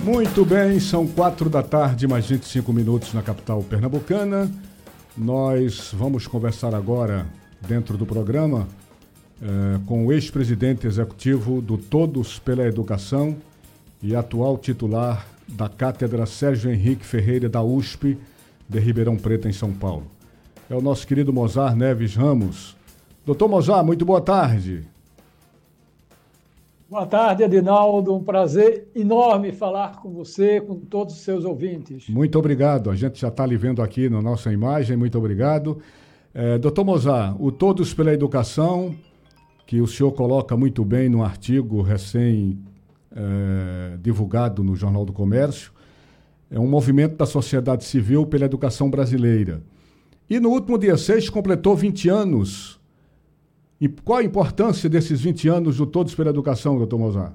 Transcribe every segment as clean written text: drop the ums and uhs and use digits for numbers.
Muito bem, são 4 da tarde, mais 25 minutos na capital pernambucana. Nós vamos conversar agora, dentro do programa, com o ex-presidente executivo do Todos pela Educação e atual titular da Cátedra Sérgio Henrique Ferreira da USP de Ribeirão Preto, em São Paulo. É o nosso querido Mozar Neves Ramos. Doutor Mozar, muito boa tarde. Boa tarde, Edinaldo. Um prazer enorme falar com você, com todos os seus ouvintes. Muito obrigado. A gente já está lhe vendo aqui na nossa imagem. Muito obrigado. Doutor Mozar, o Todos pela Educação, que o senhor coloca muito bem no artigo divulgado no Jornal do Comércio, é um movimento da sociedade civil pela educação brasileira. E no último dia 6 completou 20 anos. E qual a importância desses 20 anos do Todos pela Educação, doutor Mozar?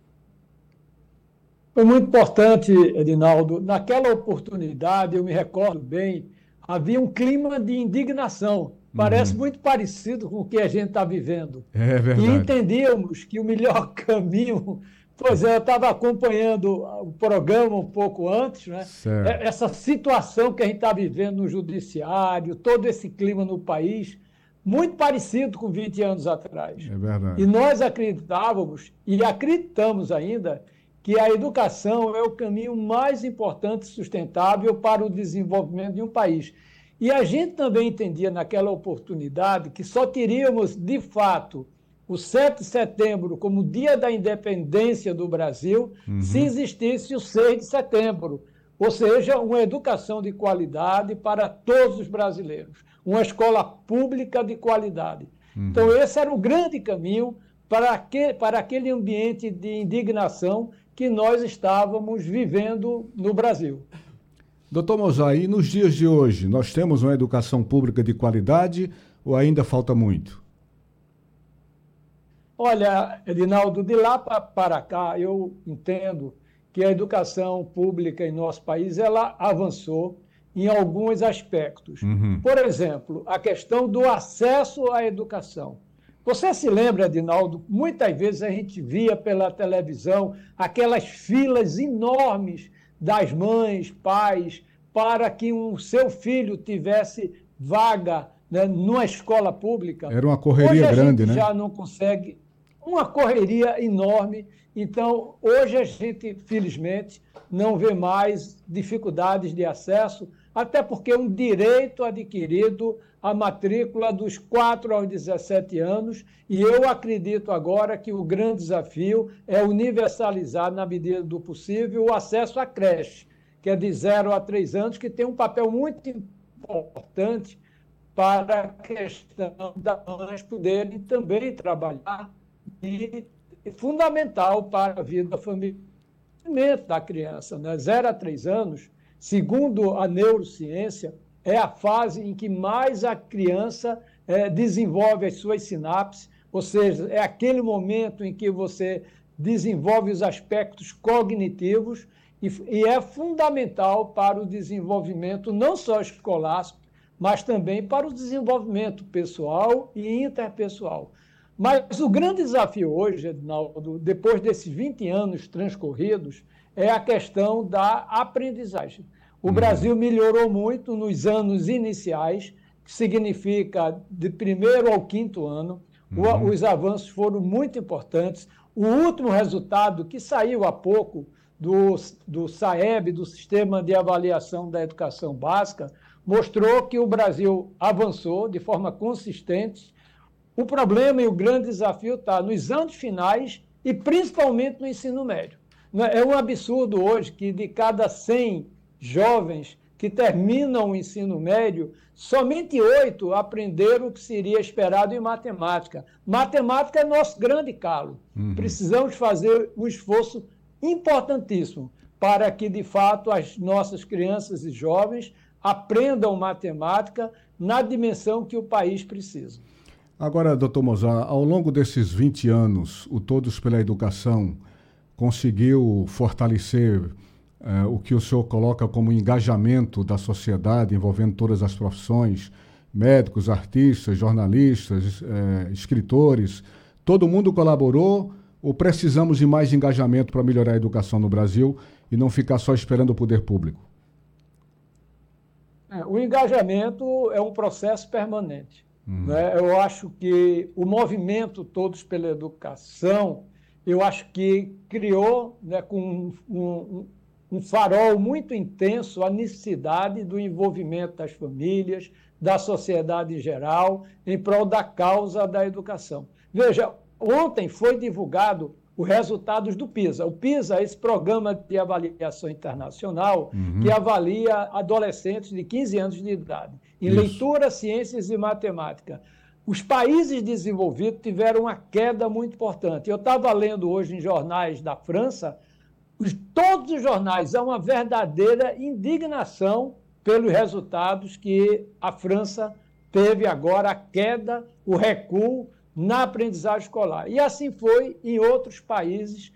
Foi muito importante, Edinaldo. Naquela oportunidade, eu me recordo bem, havia um clima de indignação. Parece muito parecido com o que a gente está vivendo. É verdade. E entendíamos que o melhor caminho... Pois é, eu estava acompanhando o programa um pouco antes, né? Certo. Essa situação que a gente está vivendo no judiciário, todo esse clima no país... muito parecido com 20 anos atrás. É verdade. E nós acreditávamos, e acreditamos ainda, que a educação é o caminho mais importante e sustentável para o desenvolvimento de um país. E a gente também entendia naquela oportunidade que só teríamos, de fato, o 7 de setembro como dia da independência do Brasil, se existisse o 6 de setembro. Ou seja, uma educação de qualidade para todos os brasileiros. Uma escola pública de qualidade. Então, esse era o grande caminho para aquele ambiente de indignação que nós estávamos vivendo no Brasil. Doutor Mozar, e nos dias de hoje, nós temos uma educação pública de qualidade ou ainda falta muito? Olha, Edinaldo, de lá para cá, eu entendo que a educação pública em nosso país ela avançou em alguns aspectos. Por exemplo, a questão do acesso à educação. Você se lembra, Edinaldo, muitas vezes a gente via pela televisão aquelas filas enormes das mães, pais, para que o seu filho tivesse vaga, né, numa escola pública. Era uma correria grande, né? Hoje a gente já não consegue, uma correria enorme. Então, hoje a gente, felizmente, não vê mais dificuldades de acesso, até porque é um direito adquirido a matrícula dos 4 aos 17 anos, e eu acredito agora que o grande desafio é universalizar, na medida do possível, o acesso à creche, que é de 0 a 3 anos, que tem um papel muito importante para a questão das mães poderem também trabalhar e fundamental para a vida familiar da criança, né? 0 a 3 anos, segundo a neurociência, é a fase em que mais a criança desenvolve as suas sinapses, ou seja, é aquele momento em que você desenvolve os aspectos cognitivos e é fundamental para o desenvolvimento não só escolar, mas também para o desenvolvimento pessoal e interpessoal. Mas o grande desafio hoje, Edinaldo, depois desses 20 anos transcorridos, é a questão da aprendizagem. O Brasil melhorou muito nos anos iniciais, que significa de 1º ao 5º ano. Os avanços foram muito importantes. O último resultado, que saiu há pouco, do SAEB, do Sistema de Avaliação da Educação Básica, mostrou que o Brasil avançou de forma consistente. O problema e o grande desafio está nos anos finais e principalmente no ensino médio. É um absurdo hoje que de cada 100 jovens que terminam o ensino médio, somente 8 aprenderam o que seria esperado em matemática. Matemática é nosso grande calo. Precisamos fazer um esforço importantíssimo para que, de fato, as nossas crianças e jovens aprendam matemática na dimensão que o país precisa. Agora, doutor Mozar, ao longo desses 20 anos, o Todos pela Educação conseguiu fortalecer o que o senhor coloca como engajamento da sociedade, envolvendo todas as profissões, médicos, artistas, jornalistas, escritores, todo mundo colaborou Ou precisamos de mais engajamento para melhorar a educação no Brasil e não ficar só esperando o poder público? O engajamento é um processo permanente. Né? Eu acho que o movimento Todos pela Educação, eu acho que criou, né, com um farol muito intenso a necessidade do envolvimento das famílias, da sociedade em geral, em prol da causa da educação. Veja, ontem foi divulgado os resultados do PISA. O PISA é esse programa de avaliação internacional que avalia adolescentes de 15 anos de idade, em leitura, ciências e matemática. Os países desenvolvidos tiveram uma queda muito importante. Eu estava lendo hoje em jornais da França, todos os jornais, há uma verdadeira indignação pelos resultados que a França teve agora, a queda, o recuo na aprendizagem escolar. E assim foi em outros países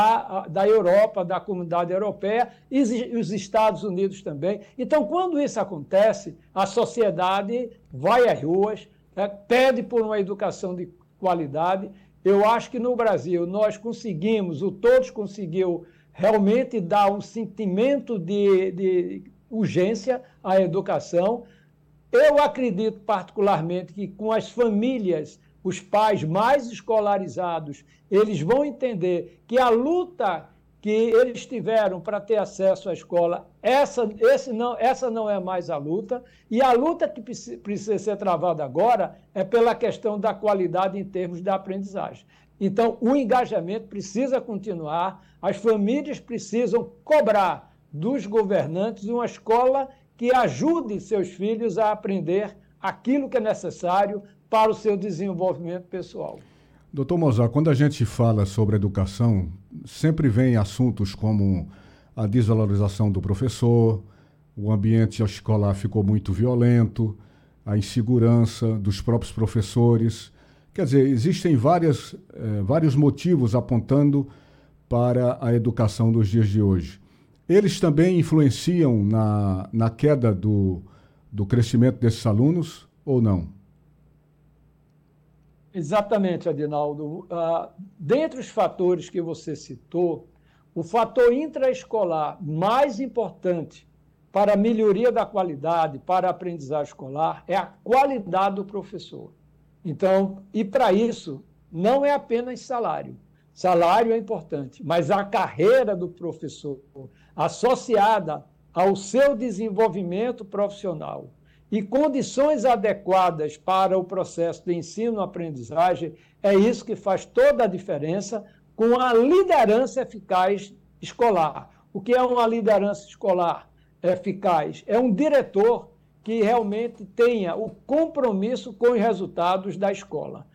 da Europa, da comunidade europeia, e os Estados Unidos também. Então, quando isso acontece, a sociedade vai às ruas, pede por uma educação de qualidade. Eu acho que no Brasil nós conseguimos, o Todos conseguiu realmente dar um sentimento de urgência à educação. Eu acredito particularmente que com as famílias, os pais mais escolarizados, eles vão entender que a luta que eles tiveram para ter acesso à escola, essa não é mais a luta, e a luta que precisa ser travada agora é pela questão da qualidade em termos da aprendizagem. Então, o engajamento precisa continuar, as famílias precisam cobrar dos governantes uma escola que ajude seus filhos a aprender aquilo que é necessário para o seu desenvolvimento pessoal. Doutor Mozart, quando a gente fala sobre educação, sempre vem assuntos como a desvalorização do professor, o ambiente escolar ficou muito violento, a insegurança dos próprios professores. Quer dizer, existem vários motivos apontando para a educação dos dias de hoje. Eles também influenciam na queda do crescimento desses alunos ou não? Exatamente, Adinaldo. Dentre os fatores que você citou, o fator intraescolar mais importante para a melhoria da qualidade, para a aprendizagem escolar, é a qualidade do professor. Então, e para isso, não é apenas salário. Salário é importante, mas a carreira do professor, associada ao seu desenvolvimento profissional, e condições adequadas para o processo de ensino-aprendizagem, é isso que faz toda a diferença com a liderança eficaz escolar. O que é uma liderança escolar eficaz? É um diretor que realmente tenha o compromisso com os resultados da escola.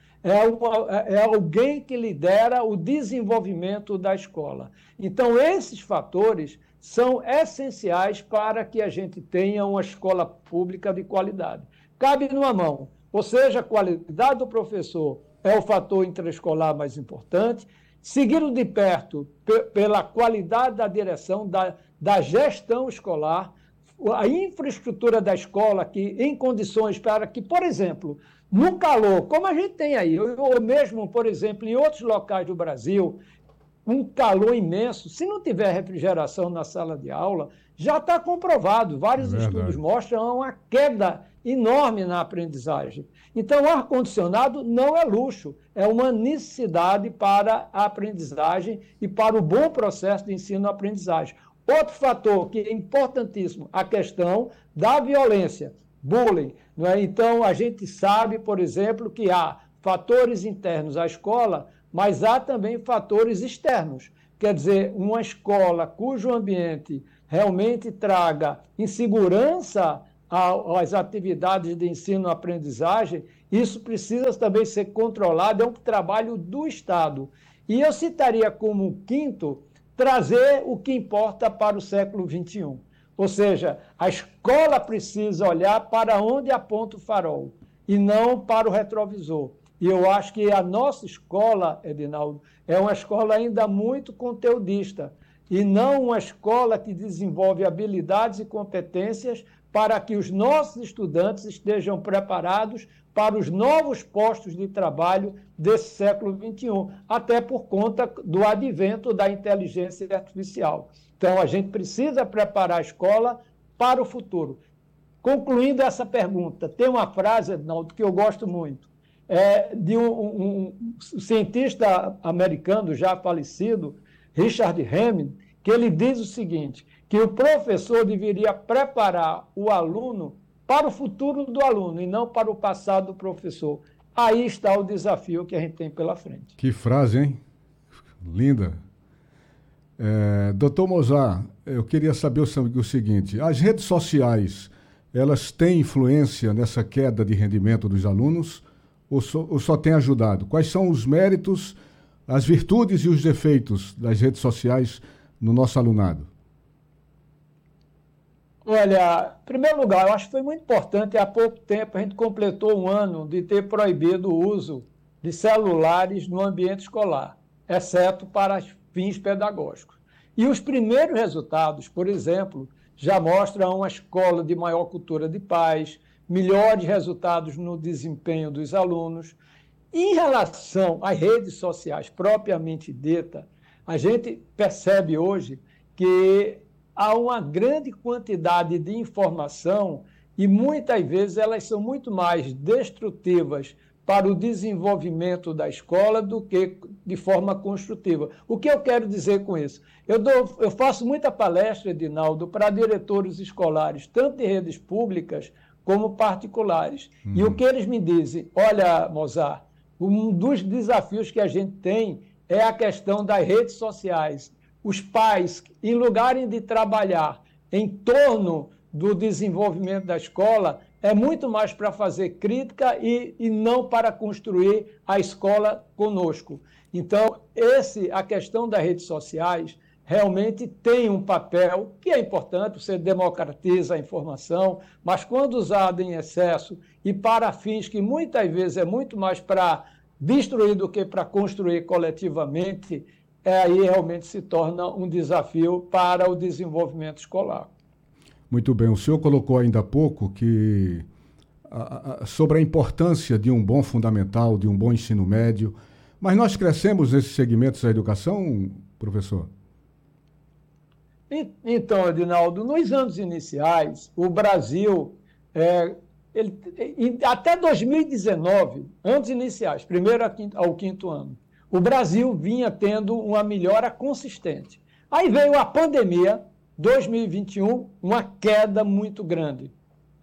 É alguém que lidera o desenvolvimento da escola. Então, esses fatores são essenciais para que a gente tenha uma escola pública de qualidade. Cabe numa mão, ou seja, a qualidade do professor é o fator intraescolar mais importante, seguido de perto pela qualidade da direção, da gestão escolar, a infraestrutura da escola que, em condições para que, por exemplo, no calor, como a gente tem aí, ou mesmo, por exemplo, em outros locais do Brasil, um calor imenso, se não tiver refrigeração na sala de aula, já está comprovado, vários estudos mostram uma queda enorme na aprendizagem. Então, o ar-condicionado não é luxo, é uma necessidade para a aprendizagem e para o bom processo de ensino-aprendizagem. Outro fator que é importantíssimo, a questão da violência, bullying. Não é? Então, a gente sabe, por exemplo, que há fatores internos à escola, mas há também fatores externos. Quer dizer, uma escola cujo ambiente realmente traga insegurança às atividades de ensino-aprendizagem, isso precisa também ser controlado, é um trabalho do Estado. E eu citaria como quinto, trazer o que importa para o século XXI. Ou seja, a escola precisa olhar para onde aponta o farol e não para o retrovisor. E eu acho que a nossa escola, Edinaldo, é uma escola ainda muito conteudista e não uma escola que desenvolve habilidades e competências para que os nossos estudantes estejam preparados para os novos postos de trabalho desse século XXI, até por conta do advento da inteligência artificial. Então, a gente precisa preparar a escola para o futuro. Concluindo essa pergunta, tem uma frase, Ednaldo, que eu gosto muito, de um cientista americano já falecido, Richard Feynman, que ele diz o seguinte, que o professor deveria preparar o aluno para o futuro do aluno e não para o passado do professor. Aí está o desafio que a gente tem pela frente. Que frase, hein? Linda. Doutor Mozart, eu queria saber o seguinte, as redes sociais, elas têm influência nessa queda de rendimento dos alunos ou só têm ajudado? Quais são os méritos, as virtudes e os defeitos das redes sociais no nosso alunado? Olha, em primeiro lugar, eu acho que foi muito importante, há pouco tempo a gente completou um ano de ter proibido o uso de celulares no ambiente escolar, exceto para fins pedagógicos. E os primeiros resultados, por exemplo, já mostram uma escola de maior cultura de paz, melhores resultados no desempenho dos alunos. Em relação às redes sociais propriamente dita, a gente percebe hoje que há uma grande quantidade de informação e muitas vezes elas são muito mais destrutivas para o desenvolvimento da escola do que de forma construtiva. O que eu quero dizer com isso? Eu faço muita palestra, Edinaldo, para diretores escolares, tanto de redes públicas como particulares. E o que eles me dizem? Olha, Mozart, um dos desafios que a gente tem é a questão das redes sociais. Os pais, em lugar de trabalhar em torno do desenvolvimento da escola, é muito mais para fazer crítica e não para construir a escola conosco. Então, a questão das redes sociais realmente tem um papel que é importante, você democratiza a informação, mas quando usado em excesso e para fins que muitas vezes é muito mais para destruir do que para construir coletivamente, aí realmente se torna um desafio para o desenvolvimento escolar. Muito bem, o senhor colocou ainda há pouco que sobre a importância de um bom fundamental, de um bom ensino médio, mas nós crescemos nesses segmentos da educação, professor? Então, Edinaldo, nos anos iniciais, o Brasil, até 2019, anos iniciais, primeiro ao quinto ano, o Brasil vinha tendo uma melhora consistente. Aí veio a pandemia, 2021, uma queda muito grande.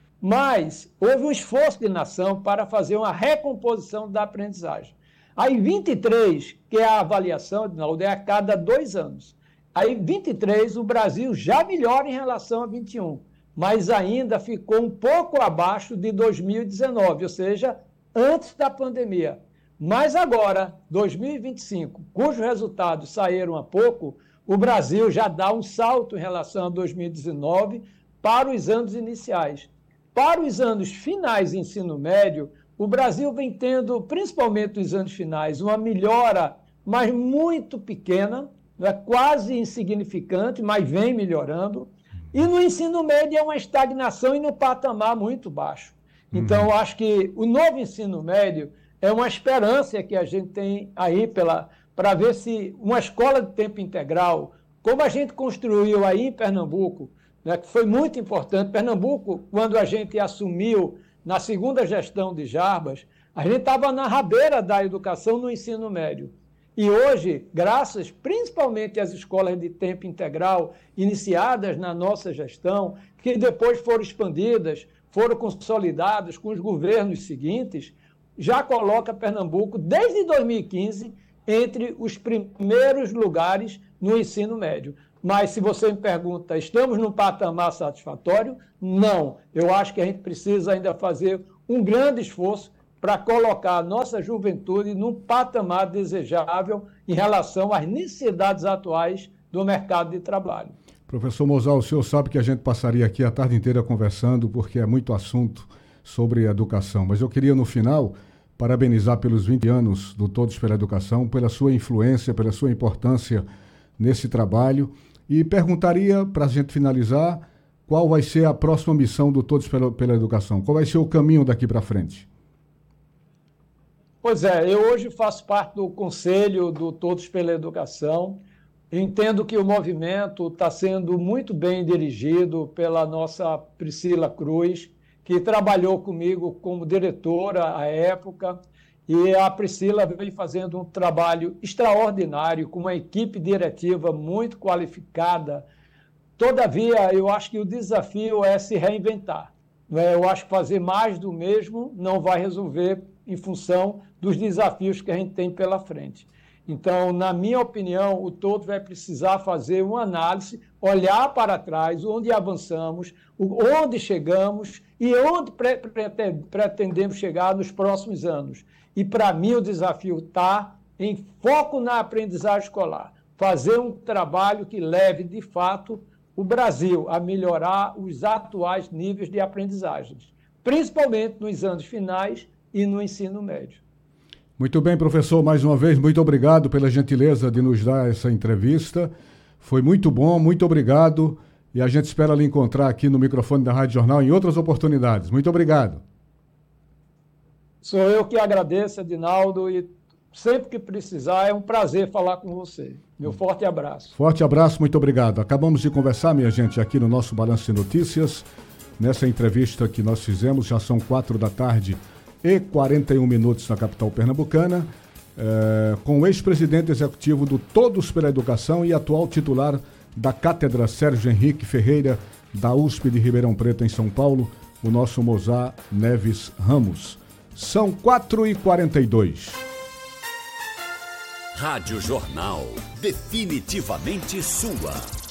Mas houve um esforço de nação para fazer uma recomposição da aprendizagem. Aí 23, que é a avaliação, Edinaldo, é a cada 2 anos. Aí 23, o Brasil já melhora em relação a 21, mas ainda ficou um pouco abaixo de 2019, ou seja, antes da pandemia. Mas agora, 2025, cujos resultados saíram há pouco, o Brasil já dá um salto em relação a 2019 para os anos iniciais. Para os anos finais de ensino médio, o Brasil vem tendo, principalmente nos anos finais, uma melhora, mas muito pequena, quase insignificante, mas vem melhorando. E no ensino médio é uma estagnação e no patamar muito baixo. Então, eu acho que o novo ensino médio é uma esperança que a gente tem aí para ver se uma escola de tempo integral, como a gente construiu aí em Pernambuco, que foi muito importante. Pernambuco, quando a gente assumiu na segunda gestão de Jarbas, a gente estava na rabeira da educação no ensino médio. E hoje, graças principalmente às escolas de tempo integral iniciadas na nossa gestão, que depois foram expandidas, foram consolidadas com os governos seguintes, já coloca Pernambuco, desde 2015, entre os primeiros lugares no ensino médio. Mas se você me pergunta, estamos num patamar satisfatório? Não. Eu acho que a gente precisa ainda fazer um grande esforço para colocar a nossa juventude num patamar desejável em relação às necessidades atuais do mercado de trabalho. Professor Mozart, o senhor sabe que a gente passaria aqui a tarde inteira conversando, porque é muito assunto sobre educação. Mas eu queria, no final, parabenizar pelos 20 anos do Todos pela Educação, pela sua influência, pela sua importância nesse trabalho. E perguntaria, para a gente finalizar, qual vai ser a próxima missão do Todos pela Educação? Qual vai ser o caminho daqui para frente? Pois é, eu hoje faço parte do Conselho do Todos pela Educação. Entendo que o movimento está sendo muito bem dirigido pela nossa Priscila Cruz, que trabalhou comigo como diretora à época, e a Priscila vem fazendo um trabalho extraordinário, com uma equipe diretiva muito qualificada. Todavia, eu acho que o desafio é se reinventar. Eu acho que fazer mais do mesmo não vai resolver em função dos desafios que a gente tem pela frente. Então, na minha opinião, o todo vai precisar fazer uma análise, olhar para trás, onde avançamos, onde chegamos e onde pretendemos chegar nos próximos anos. E, para mim, o desafio está em foco na aprendizagem escolar. Fazer um trabalho que leve, de fato, o Brasil a melhorar os atuais níveis de aprendizagens, principalmente nos anos finais e no ensino médio. Muito bem, professor, mais uma vez, muito obrigado pela gentileza de nos dar essa entrevista. Foi muito bom, muito obrigado. E a gente espera lhe encontrar aqui no microfone da Rádio Jornal em outras oportunidades. Muito obrigado. Sou eu que agradeço, Edinaldo, e sempre que precisar, é um prazer falar com você. Meu forte abraço. Forte abraço, muito obrigado. Acabamos de conversar, minha gente, aqui no nosso Balanço de Notícias. Nessa entrevista que nós fizemos, já são 4h41 na capital pernambucana, com o ex-presidente executivo do Todos pela Educação e atual titular da Cátedra Sérgio Henrique Ferreira, da USP de Ribeirão Preto, em São Paulo, o nosso Mozar Neves Ramos. São 4h42. Rádio Jornal, definitivamente sua.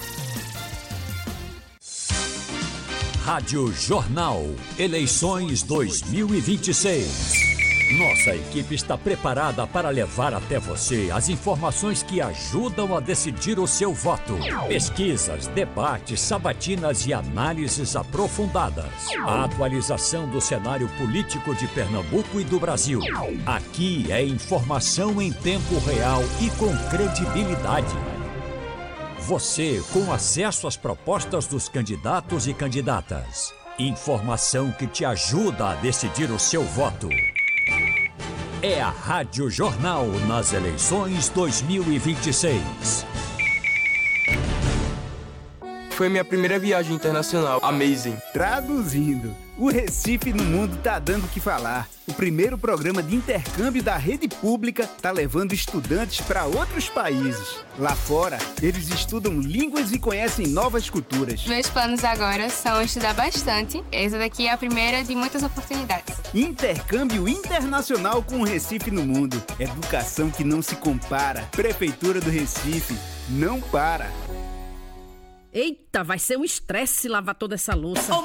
Rádio Jornal, eleições 2026. Nossa equipe está preparada para levar até você as informações que ajudam a decidir o seu voto. Pesquisas, debates, sabatinas e análises aprofundadas. A atualização do cenário político de Pernambuco e do Brasil. Aqui é informação em tempo real e com credibilidade. Você com acesso às propostas dos candidatos e candidatas. Informação que te ajuda a decidir o seu voto. É a Rádio Jornal nas eleições 2026. Foi minha primeira viagem internacional. Amazing. Traduzindo, o Recife no Mundo tá dando o que falar. O primeiro programa de intercâmbio da rede pública tá levando estudantes para outros países. Lá fora, eles estudam línguas e conhecem novas culturas. Meus planos agora são estudar bastante. Essa daqui é a primeira de muitas oportunidades. Intercâmbio internacional com o Recife no Mundo. Educação que não se compara. Prefeitura do Recife, não para. Eita, vai ser um estresse lavar toda essa louça.